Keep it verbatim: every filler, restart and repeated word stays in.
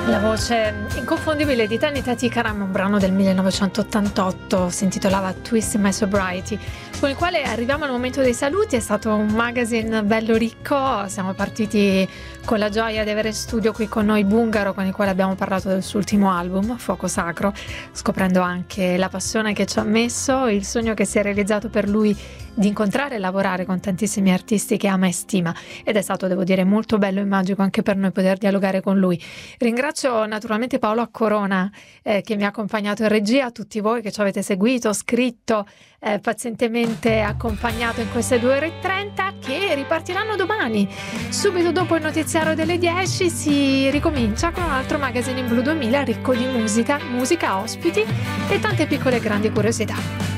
La voce inconfondibile di Danny Tatikaram, un brano del millenovecentottantotto, si intitolava Twist My Sobriety, con il quale arriviamo al momento dei saluti. È stato un magazine bello ricco, siamo partiti con la gioia di avere in studio qui con noi Bungaro, con il quale abbiamo parlato del suo ultimo album, Fuoco Sacro, scoprendo anche la passione che ci ha messo, il sogno che si è realizzato per lui di incontrare e lavorare con tantissimi artisti che ama e stima, ed è stato, devo dire, molto bello e magico anche per noi poter dialogare con lui. Ringrazio naturalmente Paolo Accorona eh, che mi ha accompagnato in regia, a tutti voi che ci avete seguito, scritto, eh, pazientemente accompagnato in queste due ore e trenta che ripartiranno domani. Subito dopo il notiziario delle dieci si ricomincia con un altro Magazine in Blu duemila ricco di musica, musica, ospiti e tante piccole e grandi curiosità.